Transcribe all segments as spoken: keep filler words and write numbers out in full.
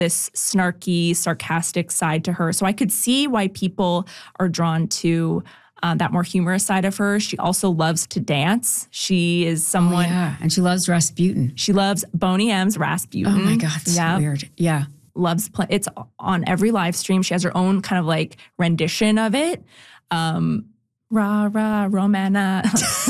this snarky, sarcastic side to her. So I could see why people are drawn to uh, that more humorous side of her. She also loves to dance. She is someone... Oh, yeah, and she loves Rasputin. She loves Boney M's Rasputin. Oh my God, that's yeah. so weird. Yeah. Loves play. It's on every live stream. She has her own kind of like rendition of it. Um, rah, rah, Romana.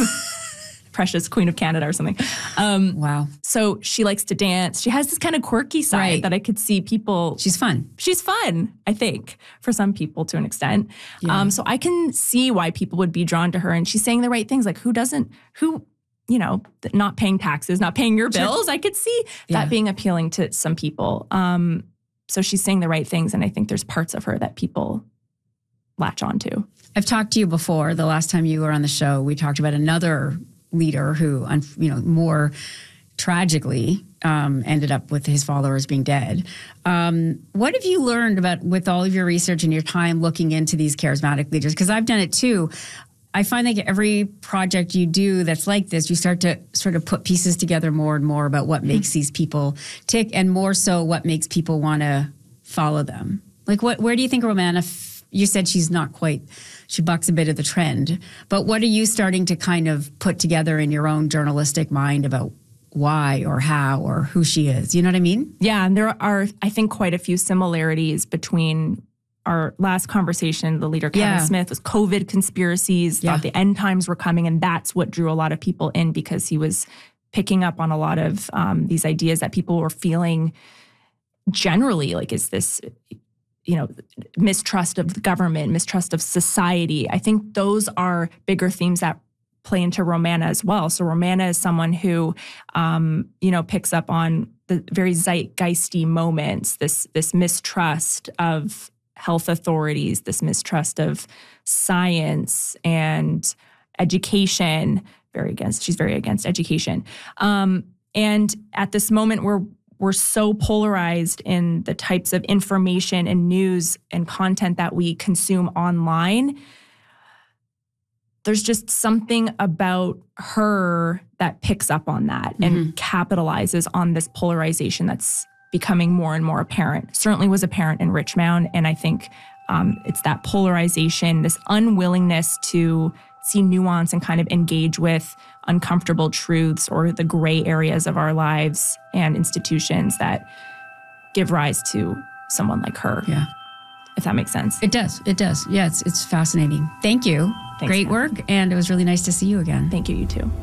Precious Queen of Canada or something. Um, wow. So she likes to dance. She has this kind of quirky side right. that I could see people... She's fun. She's fun, I think, for some people to an extent. Yeah. Um, so I can see why people would be drawn to her. And she's saying the right things. Like who doesn't... Who... you know, not paying taxes, not paying your bills. Sure. I could see that yeah. being appealing to some people. Um, so she's saying the right things. And I think there's parts of her that people latch onto. I've talked to you before. The last time you were on the show, we talked about another leader who, you know, more tragically um, ended up with his followers being dead. Um, what have you learned about, with all of your research and your time looking into these charismatic leaders? Because I've done it too. I find like every project you do that's like this, you start to sort of put pieces together more and more about what makes these people tick, and more so what makes people want to follow them. Like, what? Where do you think Romana, f- you said she's not quite, she bucks a bit of the trend, but what are you starting to kind of put together in your own journalistic mind about why or how or who she is? You know what I mean? Yeah, and there are, I think, quite a few similarities between our last conversation. The leader, Kevin yeah. Smith, was COVID conspiracies, yeah. thought the end times were coming, and that's what drew a lot of people in, because he was picking up on a lot of um, these ideas that people were feeling generally, like, is this, you know, mistrust of the government, mistrust of society. I think those are bigger themes that play into Romana as well. So Romana is someone who, um, you know, picks up on the very zeitgeisty moments, this this mistrust of health authorities, this mistrust of science and education. Very against, she's very against education. Um, and at this moment where we're so polarized in the types of information and news and content that we consume online, there's just something about her that picks up on that mm-hmm. and capitalizes on this polarization that's becoming more and more apparent. Certainly was apparent in Richmond, and I think um, it's that polarization, this unwillingness to see nuance and kind of engage with uncomfortable truths or the gray areas of our lives and institutions that give rise to someone like her. Yeah. If that makes sense. It does. It does. Yeah, it's it's fascinating. Thank you. Thanks, Great Kat. work. And it was really nice to see you again. Thank you, you too.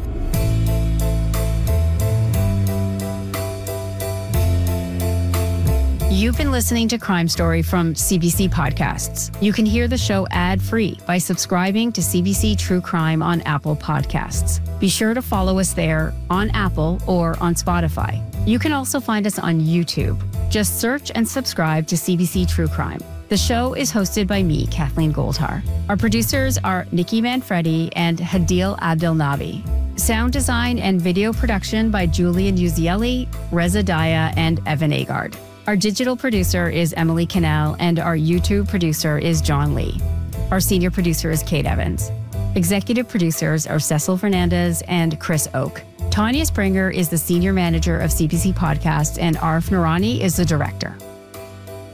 You've been listening to Crime Story from C B C Podcasts. You can hear the show ad-free by subscribing to C B C True Crime on Apple Podcasts. Be sure to follow us there on Apple or on Spotify. You can also find us on YouTube. Just search and subscribe to C B C True Crime. The show is hosted by me, Kathleen Goldhar. Our producers are Nikki Manfredi and Hadil Abdelnabi. Sound design and video production by Julian Uzielli, Reza Daya, and Evan Agard. Our digital producer is Emily Cannell, and our YouTube producer is John Lee. Our senior producer is Kate Evans. Executive producers are Cecil Fernandez and Chris Oak. Tanya Springer is the senior manager of C B C Podcasts, and Arif Noorani is the director.